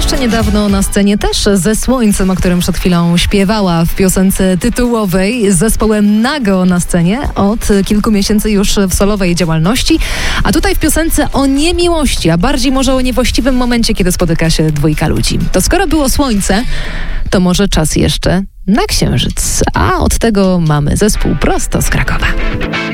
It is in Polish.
jeszcze niedawno na scenie też ze Słońcem, o którym przed chwilą śpiewała w piosence tytułowej, z zespołem Nago na scenie od kilku miesięcy już w solowej działalności, a tutaj w piosence o niemiłości, a bardziej może o niewłaściwym momencie, kiedy spotyka się dwójka ludzi. To skoro było Słońce, to może czas jeszcze na Księżyc, a od tego mamy zespół prosto z Krakowa.